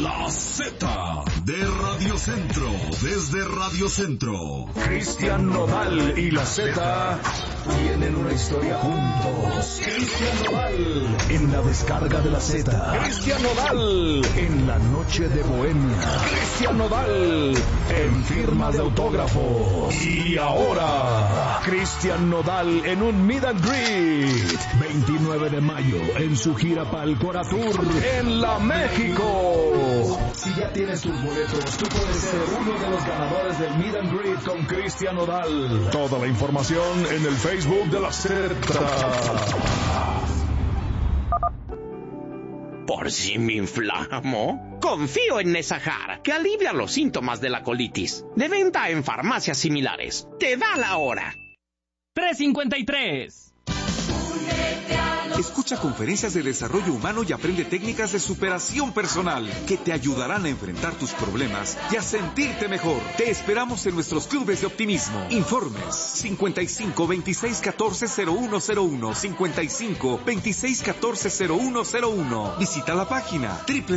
La Z de Radio Centro, desde Radio Centro. Cristian Nodal y la Z tienen una historia juntos. Cristian Nodal en la descarga de la Z. Cristian Nodal en la noche de Bohemia. Cristian Nodal en firmas de autógrafos. Y ahora, Cristian Nodal en un meet and greet. 29 de mayo en su gira Palcora Tour en la México. Si ya tienes tus boletos, tú puedes ser uno de los ganadores del meet and greet con Cristian Nodal. Toda la información en el Facebook de la Z. ¿Por si me inflamo? Confío en Nesajar, que alivia los síntomas de la colitis. De venta en farmacias similares. Te da la hora. 3:53. Escucha conferencias de desarrollo humano y aprende técnicas de superación personal que te ayudarán a enfrentar tus problemas y a sentirte mejor. Te esperamos en nuestros clubes de optimismo. Informes 55 26 14 0101, 55 26 14 0101. Visita la página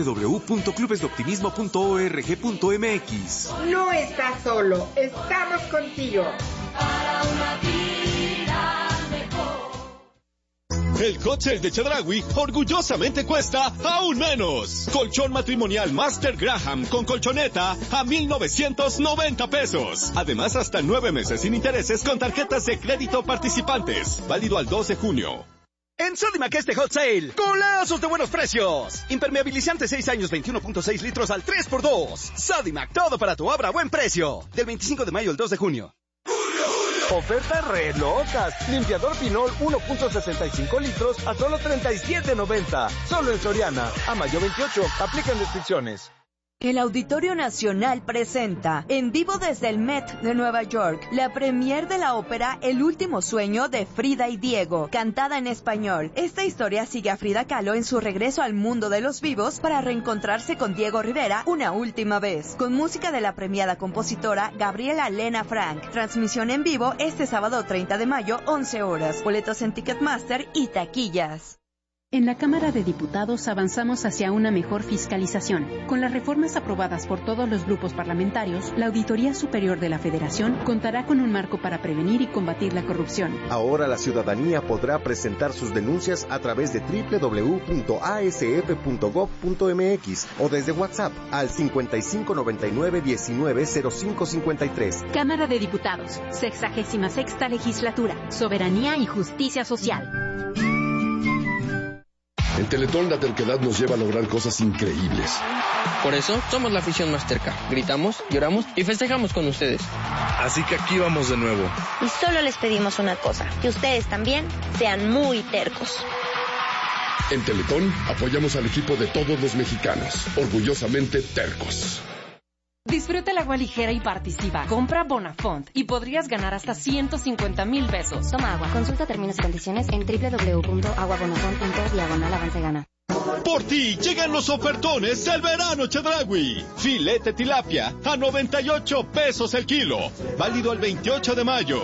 www.clubesdeoptimismo.org.mx. No estás solo, estamos contigo. Para una vida mejor. El Hot Sale de Chedraui orgullosamente cuesta aún menos. Colchón matrimonial Master Graham con colchoneta a 1,990 pesos. Además, hasta 9 meses sin intereses con tarjetas de crédito participantes. Válido al 2 de junio. En Sodimac este Hot Sale, golazos de buenos precios. Impermeabilizante 6 años, 21.6 litros al 3x2. Sodimac, todo para tu obra a buen precio. Del 25 de mayo al 2 de junio. Ofertas re locas. Limpiador Pinol 1.65 litros a solo $37.90. Solo en Soriana. A mayo 28. Aplican restricciones. El Auditorio Nacional presenta, en vivo desde el Met de Nueva York, la premier de la ópera El último sueño de Frida y Diego, cantada en español. Esta historia sigue a Frida Kahlo en su regreso al mundo de los vivos para reencontrarse con Diego Rivera una última vez, con música de la premiada compositora Gabriela Lena Frank. Transmisión en vivo este sábado 30 de mayo, 11 horas. Boletos en Ticketmaster y taquillas. En la Cámara de Diputados avanzamos hacia una mejor fiscalización. Con las reformas aprobadas por todos los grupos parlamentarios, la Auditoría Superior de la Federación contará con un marco para prevenir y combatir la corrupción. Ahora la ciudadanía podrá presentar sus denuncias a través de www.asf.gov.mx o desde WhatsApp al 5599-190553. Cámara de Diputados, 66ª Legislatura, Soberanía y Justicia Social. En Teletón la terquedad nos lleva a lograr cosas increíbles. Por eso somos la afición más terca. Gritamos, lloramos y festejamos con ustedes. Así que aquí vamos de nuevo. Y solo les pedimos una cosa, que ustedes también sean muy tercos. En Teletón apoyamos al equipo de todos los mexicanos, orgullosamente tercos. Disfruta el agua ligera y participa. Compra Bonafont y podrías ganar hasta 150,000 pesos. Toma agua. Consulta términos y condiciones en www.aguabonafont.diagonal-avance gana. Por ti llegan los ofertones del verano Chedraui. Filete tilapia a 98 pesos el kilo. Válido el 28 de mayo.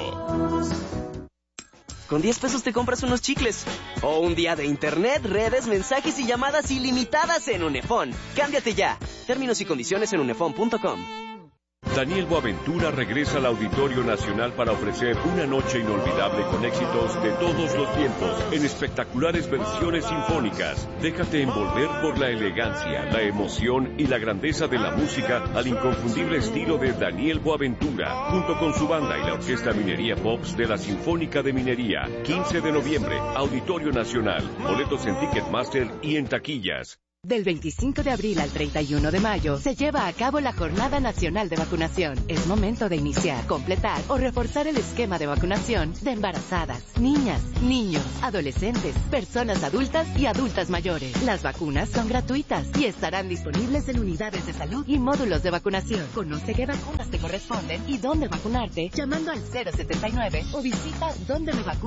Con 10 pesos te compras unos chicles. O un día de internet, redes, mensajes y llamadas ilimitadas en Unefón. Cámbiate ya. Términos y condiciones en unefón.com. Daniel Boaventura regresa al Auditorio Nacional para ofrecer una noche inolvidable con éxitos de todos los tiempos en espectaculares versiones sinfónicas. Déjate envolver por la elegancia, la emoción y la grandeza de la música al inconfundible estilo de Daniel Boaventura, junto con su banda y la Orquesta Minería Pops de la Sinfónica de Minería. 15 de noviembre, Auditorio Nacional. Boletos en Ticketmaster y en taquillas. Del 25 de abril al 31 de mayo se lleva a cabo la Jornada Nacional de Vacunación. Es momento de iniciar, completar o reforzar el esquema de vacunación de embarazadas, niñas, niños, adolescentes, personas adultas y adultas mayores. Las vacunas son gratuitas y estarán disponibles en unidades de salud y módulos de vacunación. Conoce qué vacunas te corresponden y dónde vacunarte llamando al 079 o visita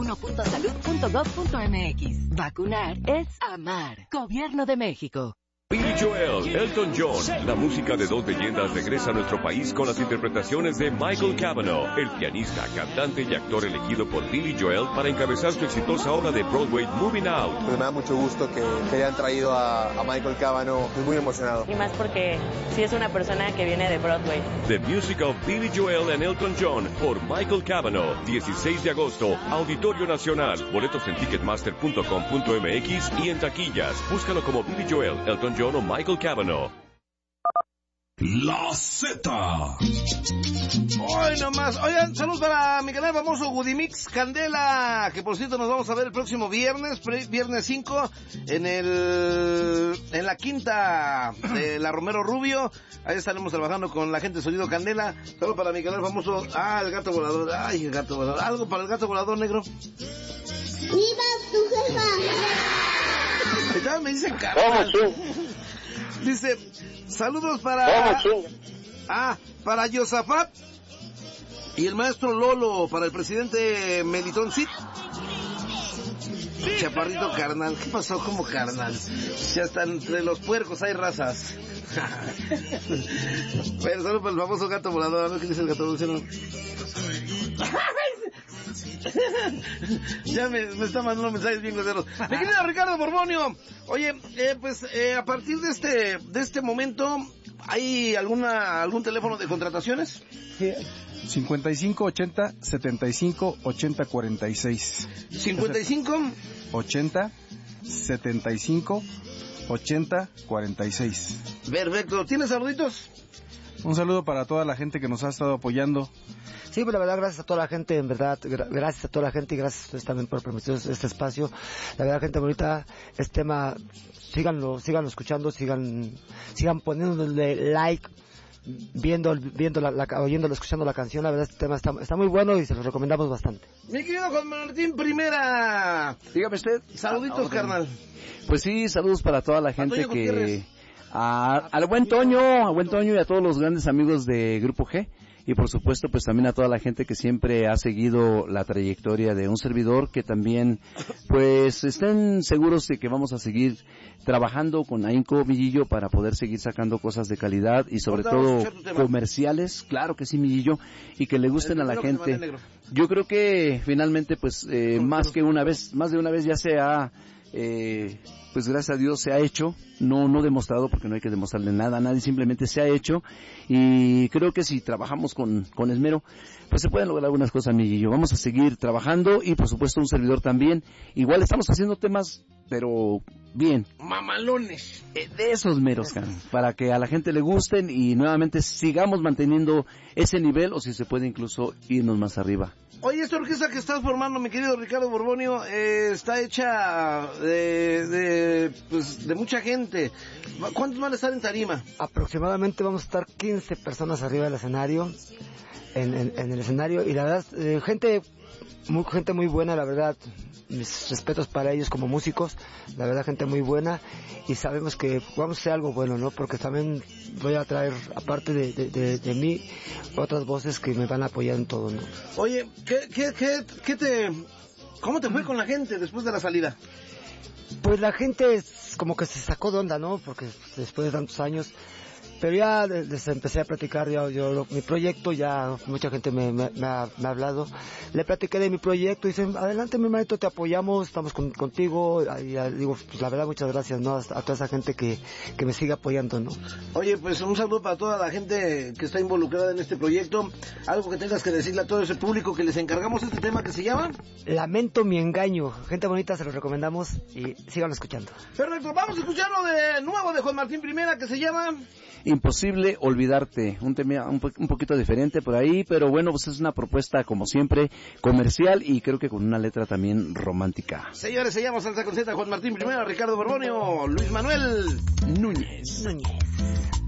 dondemevacuno.salud.gov.mx. Vacunar es amar. Gobierno de México. Billy Joel, Elton John, la música de dos leyendas regresa a nuestro país con las interpretaciones de Michael Cavanaugh, el pianista, cantante y actor elegido por Billy Joel para encabezar su exitosa obra de Broadway Moving Out. Pues me da mucho gusto que hayan traído a Michael Cavanaugh, estoy muy emocionado. Y más porque sí es una persona que viene de Broadway. The Music of Billy Joel and Elton John por Michael Cavanaugh, 16 de agosto, Auditorio Nacional, boletos en ticketmaster.com.mx y en taquillas. Búscalo como Billy Joel, Elton John o Michael Cavanaugh. La Z. Hoy nomás. Oigan, saludos para mi canal famoso Goodimix Candela, que por cierto nos vamos a ver el próximo viernes 5, en la quinta de la Romero Rubio. Ahí estaremos trabajando con la gente de Sonido Candela. Saludos para mi canal famoso. El gato volador. Ay, el gato volador. Algo para el gato volador, negro. ¡Viva tu jefa! Me dicen carnal. Dice, saludos para... para Yosafat y el maestro Lolo, para el presidente Melitón Cid. Chaparrito carnal, ¿qué pasó como carnal? Ya están entre los puercos, hay razas. Bueno, saludos para el famoso gato volador. A ver qué dice el gato volador. Ya me está mandando mensajes bien groseros. Mi querido Ricardo Borbonio, oye, a partir de este momento, ¿hay algún teléfono de contrataciones? Sí. 55 80 75 80 46. 55 80 75 80 46. Perfecto. ¿Tienes saluditos? Un saludo para toda la gente que nos ha estado apoyando. Sí, pues la verdad, gracias a toda la gente, en verdad, gracias a toda la gente y gracias a ustedes también por permitirnos este espacio. La verdad, gente bonita, este tema, síganlo escuchando, sigan poniéndole like, oyéndolo, escuchando la canción. La verdad, este tema está muy bueno y se lo recomendamos bastante. Mi querido Juan Martín Primera. Dígame usted. Saluditos, carnal. Pues sí, saludos para toda la gente que... al buen Toño y a todos los grandes amigos de Grupo G. Y por supuesto, pues también a toda la gente que siempre ha seguido la trayectoria de un servidor, que también, pues, estén seguros de que vamos a seguir trabajando con ahínco, Millillo, para poder seguir sacando cosas de calidad y sobre todo comerciales, claro que sí, Millillo, y que le gusten a la gente. Yo creo que finalmente, pues, más de una vez ya se ha... pues gracias a Dios se ha hecho, no demostrado, porque no hay que demostrarle nada a nadie, simplemente se ha hecho, y creo que si trabajamos con esmero, pues se pueden lograr algunas cosas, amiguillo. Vamos a seguir trabajando, y por supuesto un servidor también. Igual estamos haciendo temas, pero bien. Mamalones. De esos meros, para que a la gente le gusten, y nuevamente sigamos manteniendo ese nivel, o si se puede incluso irnos más arriba. Oye, esta orquesta que estás formando, mi querido Ricardo Borbonio, está hecha de mucha gente. ¿Cuántos van a estar en tarima? Aproximadamente vamos a estar 15 personas arriba del escenario, en el escenario, y la verdad, gente muy buena, la verdad. Mis respetos para ellos como músicos, la verdad, gente muy buena, y sabemos que vamos a hacer algo bueno, ¿no? Porque también voy a traer, aparte de mí, otras voces que me van a apoyar en todo, ¿no? Oye, ¿cómo te fue con la gente después de la salida? Pues la gente como que se sacó de onda, ¿no? Porque después de tantos años... Pero ya les empecé a platicar, mi proyecto, ya mucha gente me ha hablado. Le platiqué de mi proyecto y dicen, adelante mi maestro, te apoyamos, estamos contigo. Y digo, pues la verdad, muchas gracias, ¿no? A toda esa gente que me sigue apoyando, ¿no? Oye, pues un saludo para toda la gente que está involucrada en este proyecto. Algo que tengas que decirle a todo ese público que les encargamos este tema que se llama... Lamento mi engaño. Gente bonita, se los recomendamos y síganlo escuchando. Perfecto, vamos a escucharlo de nuevo de Juan Martín Primera, que se llama... Imposible olvidarte, un tema un poquito diferente por ahí, pero bueno, pues es una propuesta como siempre comercial y creo que con una letra también romántica. Señores, se llama Salsa con Z, Juan Martín Primera, Ricardo Borbonio, Luis Manuel Núñez.